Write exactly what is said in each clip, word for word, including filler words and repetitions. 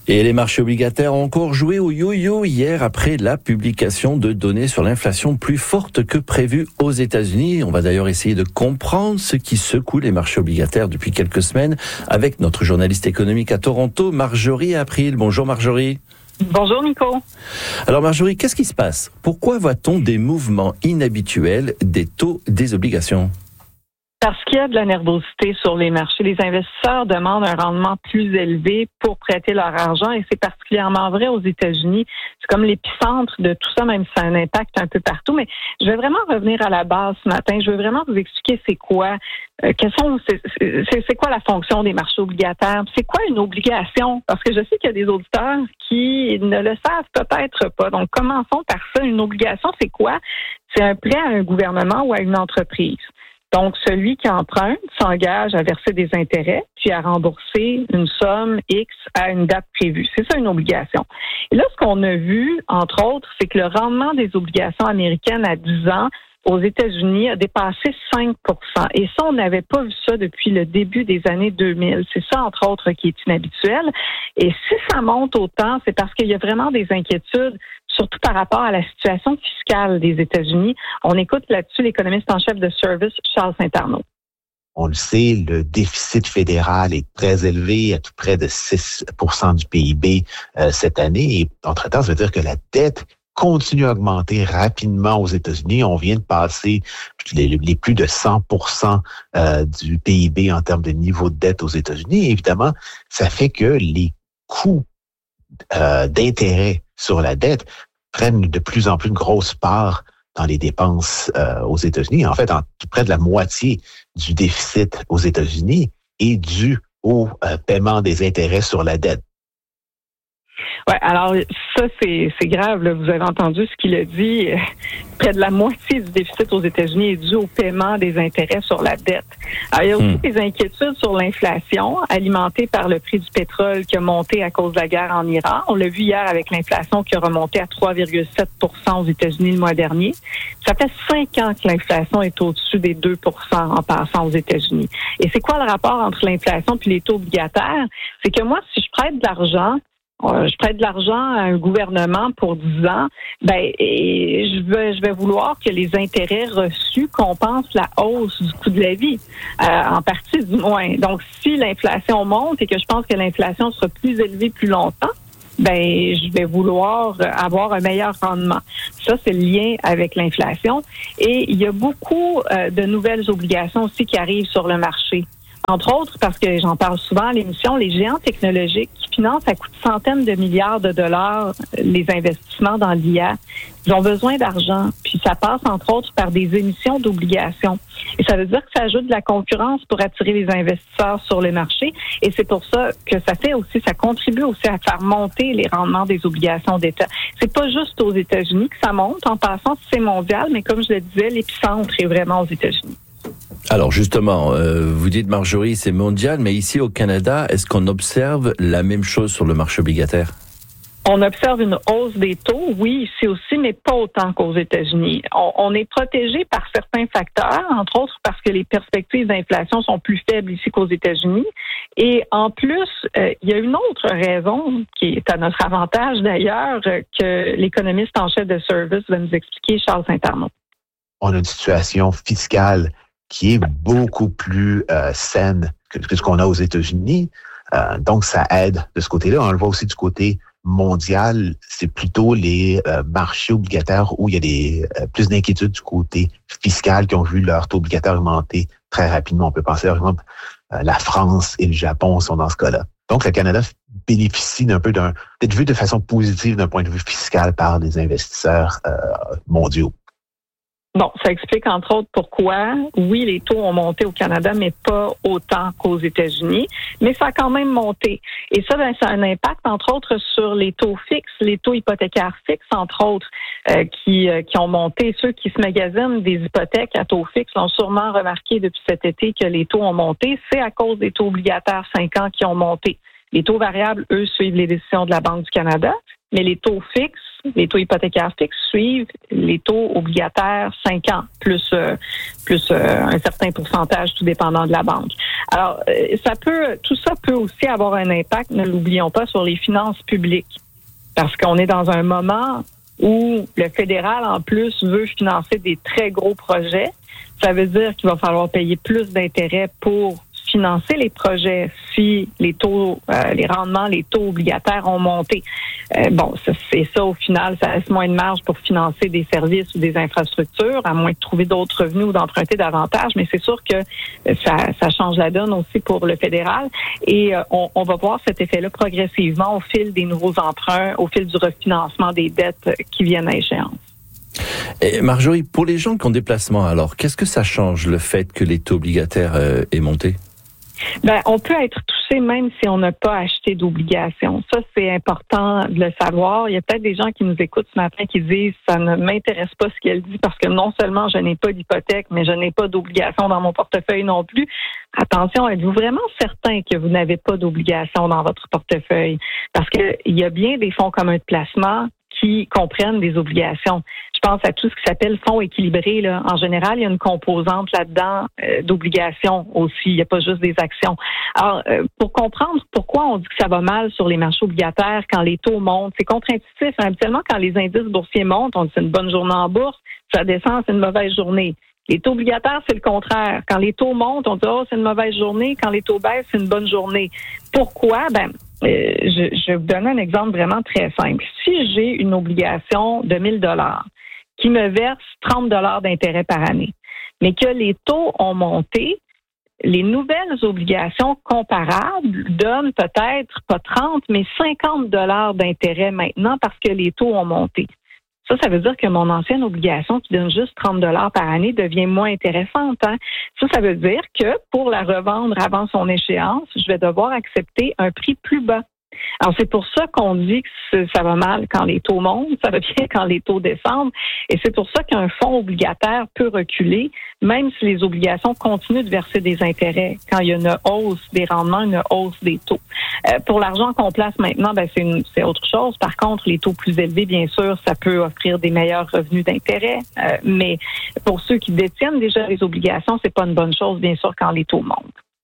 Et les marchés obligataires ont encore joué au yo-yo hier après la publication de données sur l'inflation plus forte que prévu aux États-Unis. On va d'ailleurs essayer de comprendre ce qui secoue les marchés obligataires depuis quelques semaines avec notre journaliste économique à Toronto, Marjorie April. Bonjour Marjorie. Bonjour Nico. Alors Marjorie, qu'est-ce qui se passe? Pourquoi voit-on des mouvements inhabituels des taux des obligations? Parce qu'il y a de la nervosité sur les marchés. Les investisseurs demandent un rendement plus élevé pour prêter leur argent et c'est particulièrement vrai aux États-Unis. C'est comme l'épicentre de tout ça, même si ça a un impact un peu partout. Mais je vais vraiment revenir à la base ce matin. Je veux vraiment vous expliquer c'est quoi, euh, quels sont, c'est, c'est, c'est quoi la fonction des marchés obligataires. C'est quoi une obligation? Parce que je sais qu'il y a des auditeurs qui ne le savent peut-être pas. Donc, commençons par ça. Une obligation, c'est quoi? C'est un prêt à un gouvernement ou à une entreprise. Donc, celui qui emprunte s'engage à verser des intérêts, puis à rembourser une somme X à une date prévue. C'est ça une obligation. Et là, ce qu'on a vu, entre autres, c'est que le rendement des obligations américaines à dix ans aux États-Unis a dépassé cinq pour cent. Et ça, on n'avait pas vu ça depuis le début des années deux mille. C'est ça, entre autres, qui est inhabituel. Et si ça monte autant, c'est parce qu'il y a vraiment des inquiétudes, surtout par rapport à la situation fiscale des États-Unis. On écoute là-dessus l'économiste en chef de Service, Charles Saint-Arnaud. On le sait, le déficit fédéral est très élevé, à tout près de six pour cent du P I B euh, cette année. Et entre-temps, ça veut dire que la dette continue à augmenter rapidement aux États-Unis. On vient de passer les, les plus de cent pour cent euh, du P I B en termes de niveau de dette aux États-Unis. Et évidemment, ça fait que les coûts euh, d'intérêt sur la dette prennent de plus en plus une grosse part dans les dépenses euh, aux États-Unis. En fait, en près de la moitié du déficit aux États-Unis est dû au euh, paiement des intérêts sur la dette. Ouais, alors ça, c'est, c'est grave. Là. Vous avez entendu ce qu'il a dit. Près de la moitié du déficit aux États-Unis est dû au paiement des intérêts sur la dette. Alors, il y a aussi mmh. des inquiétudes sur l'inflation alimentée par le prix du pétrole qui a monté à cause de la guerre en Iran. On l'a vu hier avec l'inflation qui a remonté à trois virgule sept pour cent aux États-Unis le mois dernier. Ça fait cinq ans que l'inflation est au-dessus des deux pour cent en passant aux États-Unis. Et c'est quoi le rapport entre l'inflation puis les taux obligataires? C'est que moi, si je prête de l'argent, je prête de l'argent à un gouvernement pour dix ans, ben et je vais je vais vouloir que les intérêts reçus compensent la hausse du coût de la vie, euh, en partie du moins. Donc si l'inflation monte et que je pense que l'inflation sera plus élevée plus longtemps, ben je vais vouloir avoir un meilleur rendement. Ça, c'est le lien avec l'inflation. Et il y a beaucoup euh, de nouvelles obligations aussi qui arrivent sur le marché. Entre autres, parce que j'en parle souvent à l'émission, les géants technologiques qui financent à coût de centaines de milliards de dollars les investissements dans l'I A, ils ont besoin d'argent. Puis ça passe, entre autres, par des émissions d'obligations. Et ça veut dire que ça ajoute de la concurrence pour attirer les investisseurs sur le marché. Et c'est pour ça que ça fait aussi, ça contribue aussi à faire monter les rendements des obligations d'État. C'est pas juste aux États-Unis que ça monte. En passant, c'est mondial, mais comme je le disais, l'épicentre est vraiment aux États-Unis. Alors justement, euh, vous dites Marjorie, c'est mondial, mais ici au Canada, est-ce qu'on observe la même chose sur le marché obligataire? On observe une hausse des taux, oui, ici aussi, mais pas autant qu'aux États-Unis. On, on est protégé par certains facteurs, entre autres parce que les perspectives d'inflation sont plus faibles ici qu'aux États-Unis. Et en plus, euh, il y a une autre raison qui est à notre avantage d'ailleurs, que l'économiste en chef de Service va nous expliquer, Charles Saint-Arnaud. On a une situation fiscale qui est beaucoup plus euh, saine que, que ce qu'on a aux États-Unis. Euh, donc, ça aide de ce côté-là. On le voit aussi du côté mondial. C'est plutôt les euh, marchés obligataires où il y a des, euh, plus d'inquiétudes du côté fiscal qui ont vu leur taux obligataire augmenter très rapidement. On peut penser, par exemple, euh, la France et le Japon sont dans ce cas-là. Donc, le Canada bénéficie d'un peu d'un, d'être vu de façon positive d'un point de vue fiscal par les investisseurs euh, mondiaux. Bon, ça explique entre autres pourquoi, oui, les taux ont monté au Canada, mais pas autant qu'aux États-Unis, mais ça a quand même monté. Et ça, ben, ça a un impact, entre autres, sur les taux fixes, les taux hypothécaires fixes, entre autres, euh, qui, euh, qui ont monté. Ceux qui se magasinent des hypothèques à taux fixes l'ont sûrement remarqué depuis cet été que les taux ont monté. C'est à cause des taux obligataires cinq ans qui ont monté. Les taux variables, eux, suivent les décisions de la Banque du Canada. mais les taux fixes, les taux hypothécaires fixes suivent les taux obligataires cinq ans, plus euh, plus euh, un certain pourcentage, tout dépendant de la banque. Alors, euh, ça peut, tout ça peut aussi avoir un impact, ne l'oublions pas, sur les finances publiques, parce qu'on est dans un moment où le fédéral, en plus, veut financer des très gros projets. Ça veut dire qu'il va falloir payer plus d'intérêts pour financer les projets si les taux, euh, les rendements, les taux obligataires ont monté. Euh, bon, ça, c'est ça au final, ça laisse moins de marge pour financer des services ou des infrastructures, à moins de trouver d'autres revenus ou d'emprunter davantage, mais c'est sûr que ça, ça change la donne aussi pour le fédéral et euh, on, on va voir cet effet-là progressivement au fil des nouveaux emprunts, au fil du refinancement des dettes qui viennent à échéance. Et Marjorie, pour les gens qui ont des placements, alors, qu'est-ce que ça change le fait que les taux obligataires euh, aient monté? Ben, on peut être touché même si on n'a pas acheté d'obligations. Ça, c'est important de le savoir. Il y a peut-être des gens qui nous écoutent ce matin qui disent « ça ne m'intéresse pas ce qu'elle dit parce que non seulement je n'ai pas d'hypothèque, mais je n'ai pas d'obligation dans mon portefeuille non plus. » Attention, êtes-vous vraiment certain que vous n'avez pas d'obligation dans votre portefeuille? Parce que il y a bien des fonds communs de placement qui comprennent des obligations. Je pense à tout ce qui s'appelle fonds équilibrés. Là. En général, il y a une composante là-dedans euh, d'obligations aussi. Il n'y a pas juste des actions. Alors, euh, pour comprendre pourquoi on dit que ça va mal sur les marchés obligataires quand les taux montent, c'est contre-intuitif. Hein. Habituellement, quand les indices boursiers montent, on dit c'est une bonne journée en bourse. Ça descend, c'est une mauvaise journée. Les taux obligataires, c'est le contraire. Quand les taux montent, on dit « oh, c'est une mauvaise journée ». Quand les taux baissent, c'est une bonne journée. Pourquoi? Ben, euh, je, je vais vous donner un exemple vraiment très simple. Si j'ai une obligation de mille dollars qui me verse trente dollars d'intérêt par année, mais que les taux ont monté, les nouvelles obligations comparables donnent peut-être pas trente, mais cinquante dollars d'intérêt maintenant parce que les taux ont monté. Ça, ça veut dire que mon ancienne obligation qui donne juste trente dollars par année devient moins intéressante. Hein? Ça, ça veut dire que pour la revendre avant son échéance, je vais devoir accepter un prix plus bas. Alors, c'est pour ça qu'on dit que ça va mal quand les taux montent, ça va bien quand les taux descendent. Et c'est pour ça qu'un fonds obligataire peut reculer, même si les obligations continuent de verser des intérêts. Quand il y a une hausse des rendements, une hausse des taux. Euh, pour l'argent qu'on place maintenant, ben c'est, une, c'est autre chose. Par contre, les taux plus élevés, bien sûr, ça peut offrir des meilleurs revenus d'intérêt. Euh, mais pour ceux qui détiennent déjà les obligations, c'est pas une bonne chose, bien sûr, quand les taux montent.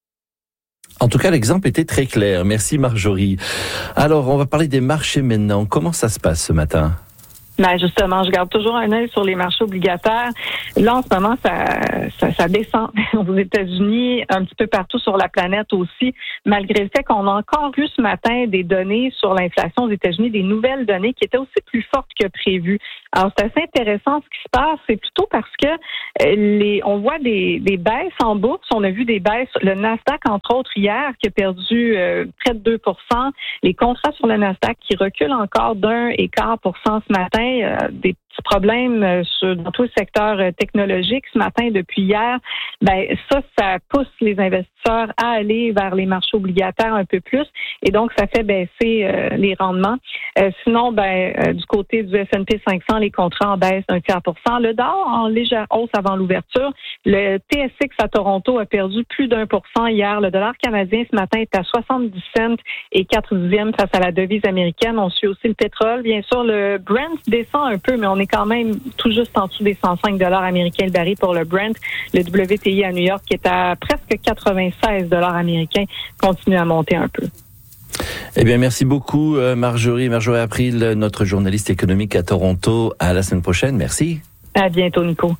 En tout cas, l'exemple était très clair. Merci Marjorie. Alors, on va parler des marchés maintenant. Comment ça se passe ce matin? Ben justement, je garde toujours un œil sur les marchés obligataires. Là, en ce moment, ça, ça, ça descend aux États-Unis, un petit peu partout sur la planète aussi, malgré le fait qu'on a encore vu ce matin des données sur l'inflation aux États-Unis, des nouvelles données qui étaient aussi plus fortes que prévu. Alors, c'est assez intéressant ce qui se passe. C'est plutôt parce que les, on voit des, des baisses en bourse. On a vu des baisses. Le Nasdaq, entre autres, hier, qui a perdu euh, près de deux pour cent. Les contrats sur le Nasdaq qui reculent encore d'un et quart pour cent ce matin. Euh, des petits problèmes euh, sur, dans tout le secteur euh, technologique ce matin depuis hier, ben ça, ça pousse les investisseurs à aller vers les marchés obligataires un peu plus et donc ça fait baisser euh, les rendements. Euh, sinon, ben euh, du côté du S and P cinq cents, les contrats en baisse d'un quart pour cent. Le Dow en légère hausse avant l'ouverture. Le T S X à Toronto a perdu plus d'un pour cent hier. Le dollar canadien ce matin est à soixante-dix cents et quatre dixièmes face à la devise américaine. On suit aussi le pétrole. Bien sûr, le Brent descend un peu, mais on est quand même tout juste en dessous des cent cinq dollars américains le baril pour le Brent. Le W T I à New York qui est à presque quatre-vingt-seize dollars américains continue à monter un peu. Eh bien, merci beaucoup Marjorie. Marjorie April, notre journaliste économique à Toronto. À la semaine prochaine. Merci. À bientôt, Nico.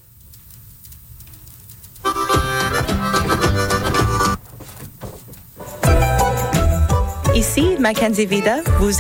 Ici Mackenzie Vida, vous